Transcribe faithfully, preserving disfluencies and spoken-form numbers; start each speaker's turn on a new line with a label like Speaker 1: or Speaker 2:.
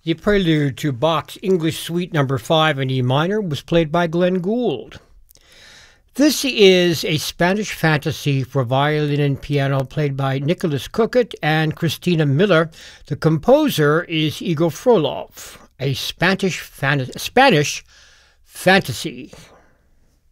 Speaker 1: The prelude to Bach's English Suite Number five in E minor was played by Glenn Gould. This is a Spanish fantasy for violin and piano played by Nicholas Cuckett and Christina Miller. The composer is Igor Frolov. A Spanish, fan- Spanish fantasy.